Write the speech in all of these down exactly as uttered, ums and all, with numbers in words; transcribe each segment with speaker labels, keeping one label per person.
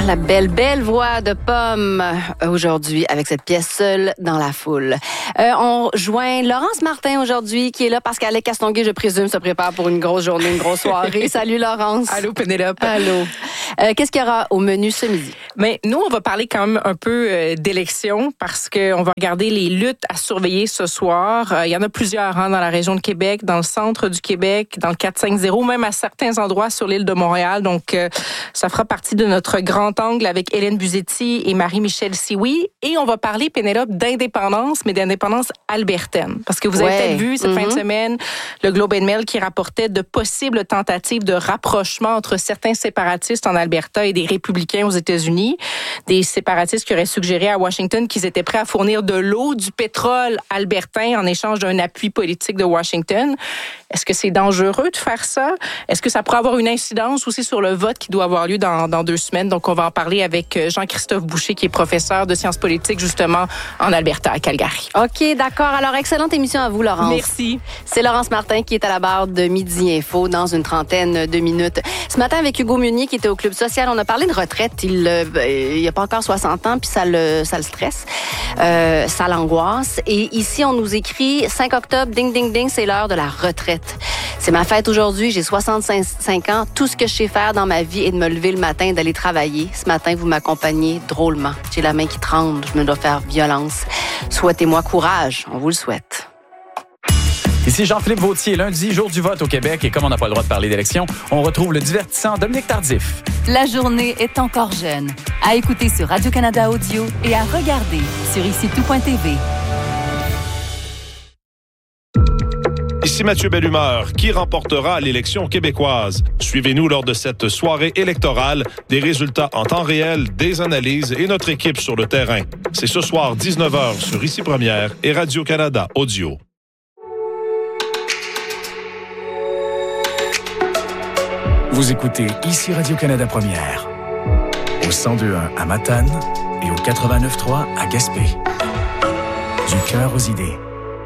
Speaker 1: la belle, belle voix de Pomme aujourd'hui avec cette pièce Seule dans la foule. Euh, on joint Laurence Martin aujourd'hui qui est là parce qu'Alec Castonguay, je présume, se prépare pour une grosse journée, une grosse soirée. Salut Laurence.
Speaker 2: Allô Pénélope.
Speaker 1: Allô. Euh, qu'est-ce qu'il y aura au menu ce midi?
Speaker 2: Mais nous, on va parler quand même un peu euh, d'élections parce qu'on va regarder les luttes à surveiller ce soir. Euh, il y en a plusieurs hein, dans la région de Québec, dans le centre du Québec, dans le quatre cinq zéro, même à certains endroits sur l'île de Montréal. Donc, euh, ça fera partie de notre grand angle avec Hélène Buzetti et Marie-Michel Sioui. Et on va parler, Pénélope, d'indépendance, mais d'indépendance albertaine. Parce que vous avez
Speaker 1: ouais.
Speaker 2: peut-être vu cette mm-hmm. fin de semaine le Globe and Mail qui rapportait de possibles tentatives de rapprochement entre certains séparatistes en Alberta et des républicains aux États-Unis. Des séparatistes qui auraient suggéré à Washington qu'ils étaient prêts à fournir de l'eau, du pétrole albertain en échange d'un appui politique de Washington. Est-ce que c'est dangereux de faire ça? Est-ce que ça pourrait avoir une incidence aussi sur le vote qui doit avoir lieu dans, dans deux semaines? Donc, on va en parler avec Jean-Christophe Boucher, qui est professeur de sciences politiques, justement, en Alberta, à Calgary.
Speaker 1: OK, d'accord. Alors, excellente émission à vous, Laurence.
Speaker 2: Merci.
Speaker 1: C'est Laurence Martin qui est à la barre de Midi Info dans une trentaine de minutes. Ce matin, avec Hugo Meunier, qui était au Club social, on a parlé de retraite. Il n'y a pas encore soixante ans, puis ça le, ça le stresse, euh, ça l'angoisse. Et ici, on nous écrit cinq octobre, ding, ding, ding, c'est l'heure de la retraite. C'est ma fête aujourd'hui, j'ai soixante-cinq ans. Tout ce que je sais faire dans ma vie est de me lever le matin et d'aller travailler. Ce matin, vous m'accompagnez drôlement. J'ai la main qui tremble, je me dois faire violence. Souhaitez-moi courage, on vous le souhaite.
Speaker 3: Ici Jean-Philippe Vautier, lundi, jour du vote au Québec. Et comme on n'a pas le droit de parler d'élection, on retrouve le divertissant Dominique Tardif.
Speaker 4: La journée est encore jeune. À écouter sur Radio-Canada Audio et à regarder sur ici tout point t v.
Speaker 5: Ici Mathieu Bellumeur, qui remportera l'élection québécoise? Suivez-nous lors de cette soirée électorale, des résultats en temps réel, des analyses et notre équipe sur le terrain. C'est ce soir dix-neuf heures sur Ici Première et Radio-Canada Audio.
Speaker 6: Vous écoutez Ici Radio-Canada Première, au cent deux point un à Matane et au quatre-vingt-neuf point trois à Gaspé. Du cœur aux idées.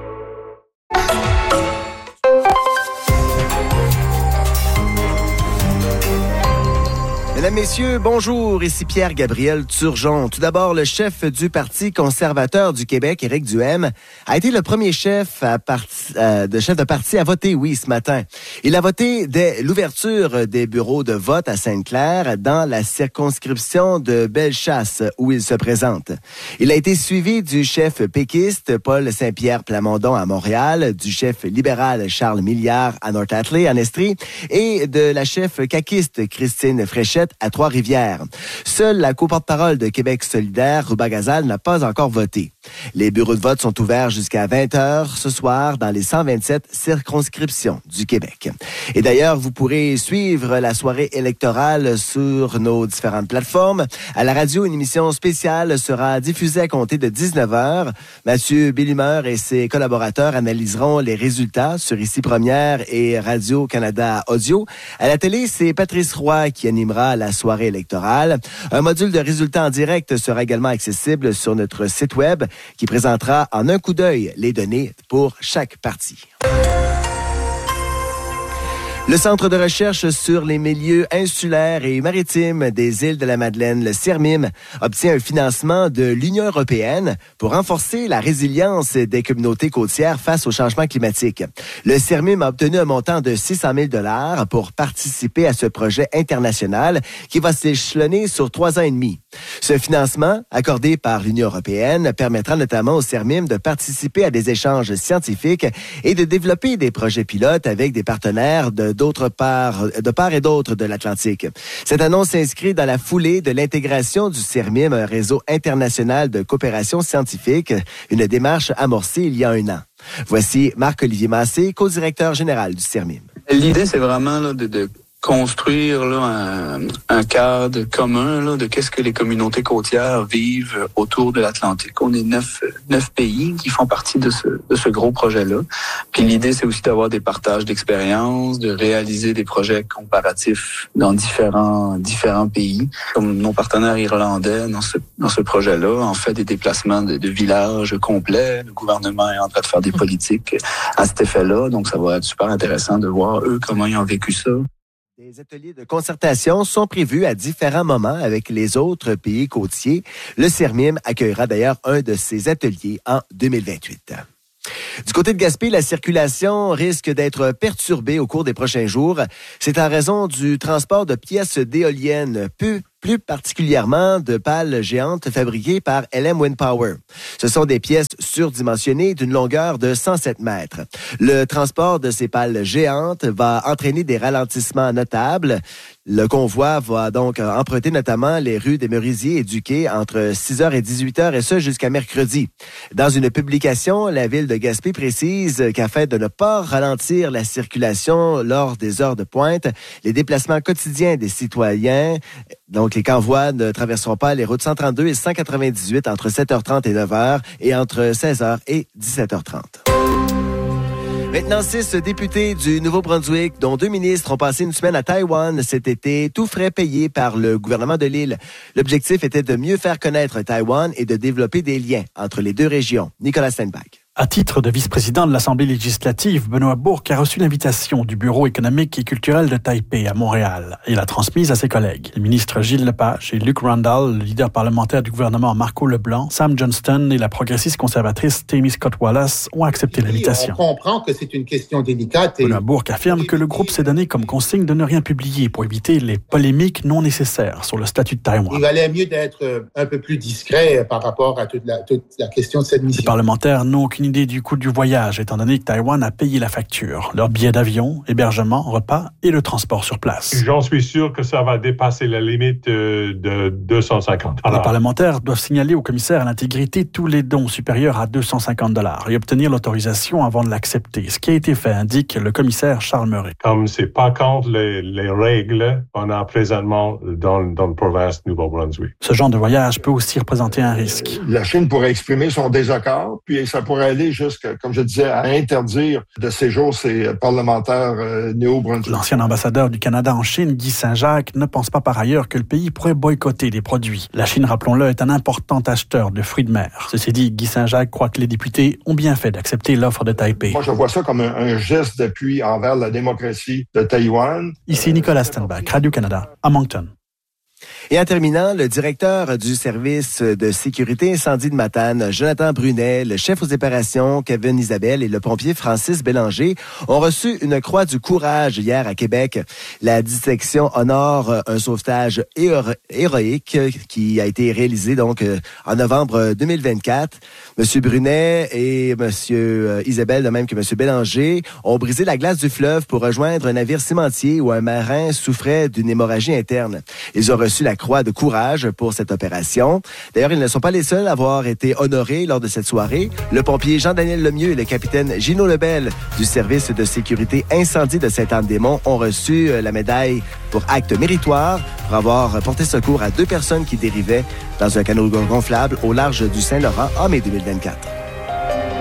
Speaker 7: Mesdames, Messieurs, bonjour. Ici Pierre-Gabriel Turgeon. Tout d'abord, le chef du Parti conservateur du Québec, Éric Duhaime, a été le premier chef, à parti, euh, de chef de parti à voter oui ce matin. Il a voté dès l'ouverture des bureaux de vote à Sainte-Claire dans la circonscription de Bellechasse où il se présente. Il a été suivi du chef péquiste Paul Saint-Pierre Plamondon à Montréal, du chef libéral Charles Milliard à North Atlee, en Estrie, et de la chef caquiste Christine Fréchette à Trois-Rivières. Seule la co-porte-parole de Québec solidaire, Ruba Gazal, n'a pas encore voté. Les bureaux de vote sont ouverts jusqu'à vingt heures ce soir dans les cent vingt-sept circonscriptions du Québec. Et d'ailleurs, vous pourrez suivre la soirée électorale sur nos différentes plateformes. À la radio, une émission spéciale sera diffusée à compter de dix-neuf heures. Mathieu Bellumeur et ses collaborateurs analyseront les résultats sur Ici Première et Radio-Canada Audio. À la télé, c'est Patrice Roy qui animera la soirée électorale. Un module de résultats en direct sera également accessible sur notre site web qui présentera en un coup d'œil les données pour chaque parti. Le Centre de recherche sur les milieux insulaires et maritimes des îles de la Madeleine, le CERMIM, obtient un financement de l'Union européenne pour renforcer la résilience des communautés côtières face au changement climatique. Le CERMIM a obtenu un montant de six cent mille dollars pour participer à ce projet international qui va s'échelonner sur trois ans et demi. Ce financement, accordé par l'Union européenne, permettra notamment au CERMIM de participer à des échanges scientifiques et de développer des projets pilotes avec des partenaires de d'autre part, de part et d'autre de l'Atlantique. Cette annonce s'inscrit dans la foulée de l'intégration du CERMIM, un réseau international de coopération scientifique, une démarche amorcée il y a un an. Voici Marc-Olivier Massé, co-directeur général du CERMIM.
Speaker 8: L'idée, c'est vraiment là, de, de construire là, un, un cadre commun là, de qu'est-ce que les communautés côtières vivent autour de l'Atlantique. On est neuf, neuf pays qui font partie de ce, de ce gros projet-là. Puis l'idée, c'est aussi d'avoir des partages d'expériences, de réaliser des projets comparatifs dans différents, différents pays. Comme nos partenaires irlandais dans ce, dans ce projet-là, en fait des déplacements de, de villages complets. Le gouvernement est en train de faire des politiques à cet effet-là. Donc, ça va être super intéressant de voir eux comment ils ont vécu ça.
Speaker 7: Des ateliers de concertation sont prévus à différents moments avec les autres pays côtiers. Le CERMIM accueillera d'ailleurs un de ces ateliers en deux mille vingt-huit. Du côté de Gaspé, la circulation risque d'être perturbée au cours des prochains jours. C'est en raison du transport de pièces d'éoliennes, plus, plus particulièrement de pales géantes fabriquées par L M Wind Power. Ce sont des pièces surdimensionnées d'une longueur de cent sept mètres. Le transport de ces pales géantes va entraîner des ralentissements notables. Le convoi va donc emprunter notamment les rues des Merisiers et du Quai entre six heures et dix-huit heures, et ce jusqu'à mercredi. Dans une publication, la ville de Gaspé précise qu'afin de ne pas ralentir la circulation lors des heures de pointe, les déplacements quotidiens des citoyens, donc les convois, ne traverseront pas les routes cent trente-deux et cent quatre-vingt-dix-huit entre sept heures trente et neuf heures et entre seize heures et dix-sept heures trente. Maintenant, six députés du Nouveau-Brunswick, dont deux ministres, ont passé une semaine à Taïwan cet été, tout frais payés par le gouvernement de l'île. L'objectif était de mieux faire connaître Taïwan et de développer des liens entre les deux régions. Nicolas Steinbach.
Speaker 9: À titre de vice-président de l'Assemblée législative, Benoît Bourque a reçu l'invitation du Bureau économique et culturel de Taipei à Montréal et l'a transmise à ses collègues. Les ministres Gilles Lepage et Luc Randall, le leader parlementaire du gouvernement Marco Leblanc, Sam Johnston et la progressiste conservatrice Tammy Scott Wallace ont accepté l'invitation.
Speaker 10: On comprend que c'est une question délicate. Et...
Speaker 9: Benoît Bourque affirme que le groupe s'est donné comme consigne de ne rien publier pour éviter les polémiques non nécessaires sur le statut de Taïwan.
Speaker 10: Il valait mieux d'être un peu plus discret par rapport à toute la, toute la question de cette mission.
Speaker 9: Les parlementaires n'ont aucune idée du coût du voyage, étant donné que Taïwan a payé la facture. Leur billet d'avion, hébergement, repas et le transport sur place.
Speaker 11: J'en suis sûr que ça va dépasser la limite de deux cent cinquante dollars.
Speaker 9: Les parlementaires doivent signaler au commissaire à l'intégrité tous les dons supérieurs à deux cent cinquante dollars et obtenir l'autorisation avant de l'accepter. Ce qui a été fait, indique le commissaire Charles Murray.
Speaker 11: Comme c'est pas contre les, les règles qu'on a présentement dans, dans la province du Nouveau-Brunswick.
Speaker 9: Ce genre de voyage peut aussi représenter un risque.
Speaker 12: La Chine pourrait exprimer son désaccord, puis ça pourrait aller jusqu'à, comme je disais, à interdire de séjour ces parlementaires euh, néo-brunswick.
Speaker 9: L'ancien ambassadeur du Canada en Chine, Guy Saint-Jacques, ne pense pas par ailleurs que le pays pourrait boycotter des produits. La Chine, rappelons-le, est un important acheteur de fruits de mer. Ceci dit, Guy Saint-Jacques croit que les députés ont bien fait d'accepter l'offre de Taipei.
Speaker 12: Moi, je vois ça comme un, un geste d'appui envers la démocratie de Taïwan.
Speaker 9: Ici Nicolas Stenbach, Radio-Canada, à Moncton.
Speaker 7: Et en terminant, le directeur du service de sécurité incendie de Matane, Jonathan Brunet, le chef aux opérations, Kevin Isabelle, et le pompier Francis Bélanger ont reçu une croix du courage hier à Québec. La distinction honore un sauvetage héro- héroïque qui a été réalisé donc en novembre deux mille vingt-quatre. Monsieur Brunet et Monsieur Isabelle, de même que Monsieur Bélanger, ont brisé la glace du fleuve pour rejoindre un navire cimentier où un marin souffrait d'une hémorragie interne. Ils ont reçu la croix de courage pour cette opération. D'ailleurs, ils ne sont pas les seuls à avoir été honorés lors de cette soirée. Le pompier Jean-Daniel Lemieux et le capitaine Gino Lebel du service de sécurité incendie de Sainte-Anne-des-Monts ont reçu la médaille pour acte méritoire pour avoir porté secours à deux personnes qui dérivaient dans un canot gonflable au large du Saint-Laurent en mai deux mille vingt-quatre.